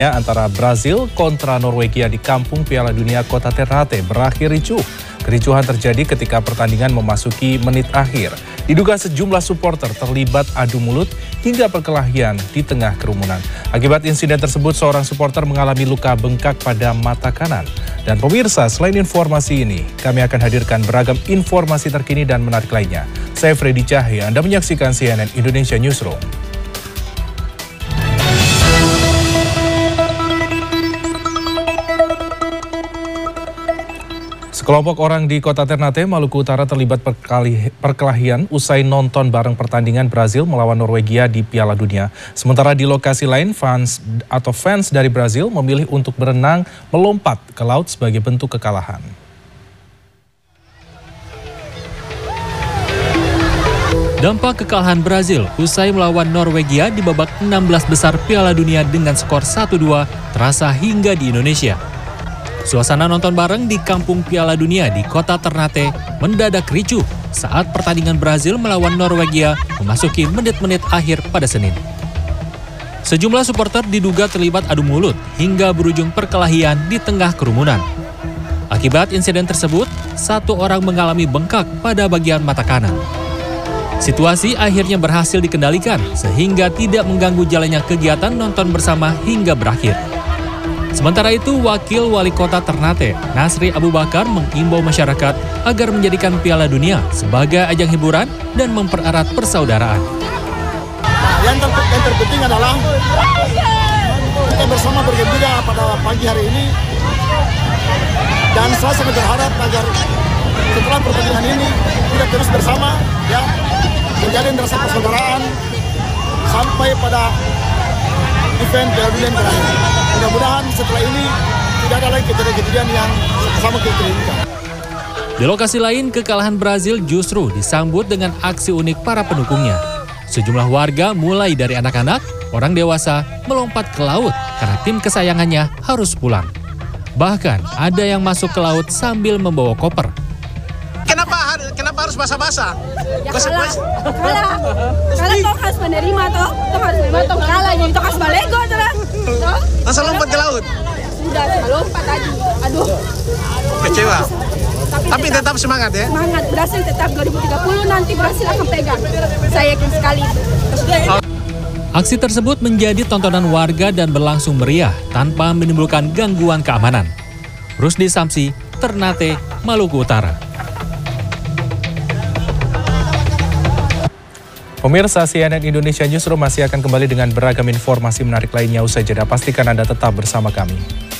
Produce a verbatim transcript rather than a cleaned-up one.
Antara Brazil kontra Norwegia di kampung Piala Dunia Kota Ternate berakhir ricuh. Kericuhan terjadi ketika pertandingan memasuki menit akhir. Diduga sejumlah supporter terlibat adu mulut hingga perkelahian di tengah kerumunan. Akibat insiden tersebut, seorang supporter mengalami luka bengkak pada mata kanan. Dan pemirsa, selain informasi ini, kami akan hadirkan beragam informasi terkini dan menarik lainnya. Saya Freddy Cahya, Anda menyaksikan C N N Indonesia Newsroom. Sekelompok orang di Kota Ternate, Maluku Utara terlibat perkelahian usai nonton bareng pertandingan Brazil melawan Norwegia di Piala Dunia. Sementara di lokasi lain, fans atau fans dari Brazil memilih untuk berenang melompat ke laut sebagai bentuk kekalahan. Dampak kekalahan Brazil usai melawan Norwegia di babak enam belas besar Piala Dunia dengan skor satu dua terasa hingga di Indonesia. Suasana nonton bareng di kampung Piala Dunia di Kota Ternate mendadak ricuh saat pertandingan Brazil melawan Norwegia memasuki menit-menit akhir pada Senin. Sejumlah supporter diduga terlibat adu mulut hingga berujung perkelahian di tengah kerumunan. Akibat insiden tersebut, satu orang mengalami bengkak pada bagian mata kanan. Situasi akhirnya berhasil dikendalikan sehingga tidak mengganggu jalannya kegiatan nonton bersama hingga berakhir. Sementara itu, Wakil Wali Kota Ternate, Nasri Abu Bakar, mengimbau masyarakat agar menjadikan Piala Dunia sebagai ajang hiburan dan mempererat persaudaraan. Yang, ter yang terpenting adalah kita bersama bergembira pada pagi hari ini, dan saya sangat berharap agar setelah pertandingan ini kita terus bersama, ya, menjalin rasa persaudaraan sampai pada event Piala Dunia yang terakhir. Mudah-mudahan setelah ini tidak ada lagi kejadian-kejadian yang sama kita inginkan. Di lokasi lain, kekalahan Brazil justru disambut dengan aksi unik para pendukungnya. Sejumlah warga mulai dari anak-anak, orang dewasa melompat ke laut karena tim kesayangannya harus pulang. Bahkan ada yang masuk ke laut sambil membawa koper. Kenapa kenapa harus basah-basah? Ya kalah, kalah, kalah toh harus menerima toh, toh harus menerima toh kalah, jadi toh harus balego toh. Masa lompat ke laut? Sudah, sudah lompat tadi, aduh. Kecewa? Tapi, Tapi tetap, tetap semangat ya? Semangat, Brasil tetap dua ribu tiga puluh nanti Brasil akan pegang, saya yakin sekali. Aksi tersebut menjadi tontonan warga dan berlangsung meriah tanpa menimbulkan gangguan keamanan. Rusdi Samsi, Ternate, Maluku Utara. Pemirsa, C N N Indonesia Newsroom masih akan kembali dengan beragam informasi menarik lainnya usai jeda. Pastikan Anda tetap bersama kami.